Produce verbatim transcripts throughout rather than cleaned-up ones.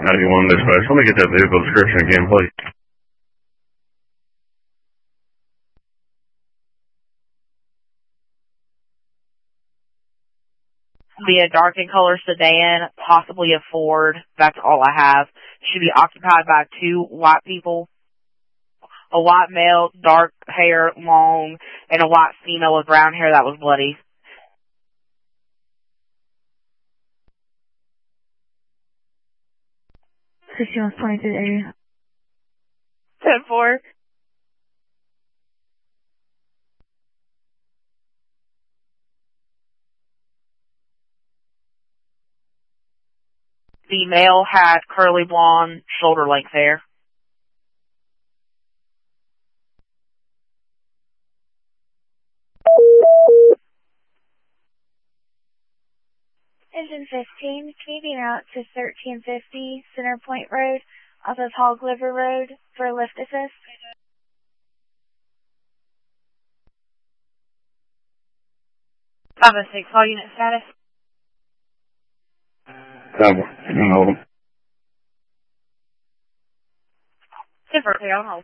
ninety-one dispatch. Let me get that vehicle description again, please. Be a dark in color sedan, possibly a Ford. That's all I have. Should be occupied by two white people. A white male, dark hair, long, and a white female with brown hair that was bloody. sixty-one twenty-three area. ten four. The male had curly blonde, shoulder length hair. Engine fifteen, can you be out to thirteen fifty Center Point Road off of Hog Liver Road for a lift assist? five oh six, all unit status. Cowboy. I hold them. ten four, clear on hold.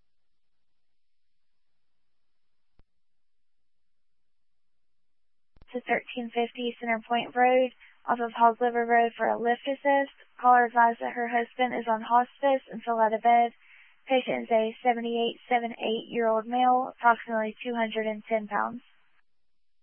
To thirteen fifty Center Point Road off of Hog Liver Road for a lift assist. Caller advised that her husband is on hospice and fell out of bed. Patient is a seventy-eight, seventy-eight year old male, approximately two hundred ten pounds.